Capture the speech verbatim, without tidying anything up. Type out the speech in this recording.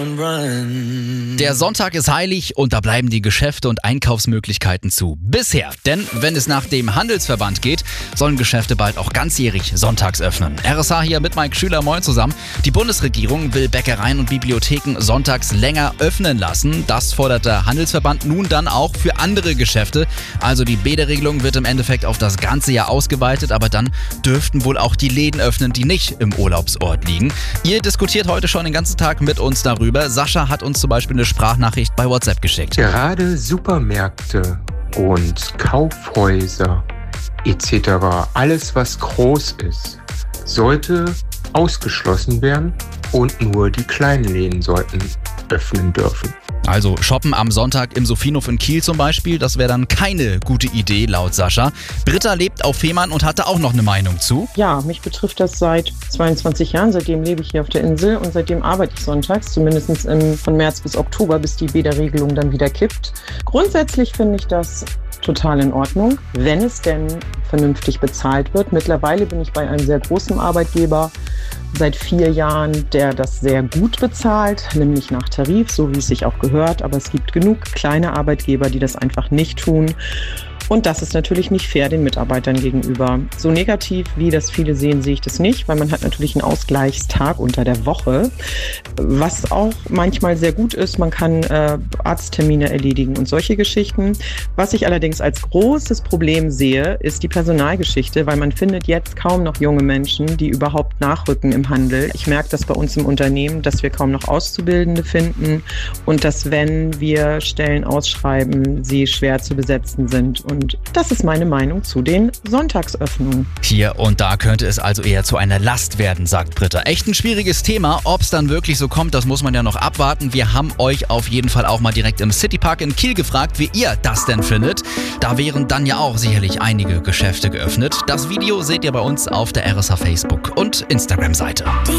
Der Sonntag ist heilig und da bleiben die Geschäfte und Einkaufsmöglichkeiten zu. Bisher, denn wenn es nach dem Handelsverband geht, sollen Geschäfte bald auch ganzjährig sonntags öffnen. R S H hier mit Mike Schüler, moin zusammen. Die Bundesregierung will Bäckereien und Bibliotheken sonntags länger öffnen lassen. Das fordert der Handelsverband nun dann auch für andere Geschäfte. Also die Bäderregelung wird im Endeffekt auf das ganze Jahr ausgeweitet, aber dann dürften wohl auch die Läden öffnen, die nicht im Urlaubsort liegen. Ihr diskutiert heute schon den ganzen Tag mit uns darüber. Sascha hat uns zum Beispiel eine Sprachnachricht bei WhatsApp geschickt. Gerade Supermärkte und Kaufhäuser et cetera, alles was groß ist, sollte ausgeschlossen werden und nur die kleinen Läden sollten öffnen dürfen. Also shoppen am Sonntag im Sophienhof in Kiel zum Beispiel, das wäre dann keine gute Idee laut Sascha. Britta lebt auf Fehmarn und hatte auch noch eine Meinung zu. Ja, mich betrifft das seit zweiundzwanzig Jahren, seitdem lebe ich hier auf der Insel und seitdem arbeite ich sonntags, zumindest im, von März bis Oktober, bis die Bäderregelung dann wieder kippt. Grundsätzlich finde ich das total in Ordnung, wenn es denn vernünftig bezahlt wird. Mittlerweile bin ich bei einem sehr großen Arbeitgeber seit vier Jahren, der das sehr gut bezahlt, nämlich nach Tarif, so wie es sich auch gehört. Aber es gibt genug kleine Arbeitgeber, die das einfach nicht tun. Und das ist natürlich nicht fair den Mitarbeitern gegenüber. So negativ, wie das viele sehen, sehe ich das nicht, weil man hat natürlich einen Ausgleichstag unter der Woche, was auch manchmal sehr gut ist. Man kann äh, Arzttermine erledigen und solche Geschichten. Was ich allerdings als großes Problem sehe, ist die Personalgeschichte, weil man findet jetzt kaum noch junge Menschen, die überhaupt nachrücken im Handel. Ich merke das bei uns im Unternehmen, dass wir kaum noch Auszubildende finden und dass, wenn wir Stellen ausschreiben, sie schwer zu besetzen sind. Und Und das ist meine Meinung zu den Sonntagsöffnungen. Hier und da könnte es also eher zu einer Last werden, sagt Britta. Echt ein schwieriges Thema. Ob es dann wirklich so kommt, das muss man ja noch abwarten. Wir haben euch auf jeden Fall auch mal direkt im Citypark in Kiel gefragt, wie ihr das denn findet. Da wären dann ja auch sicherlich einige Geschäfte geöffnet. Das Video seht ihr bei uns auf der R S H Facebook- und Instagram-Seite.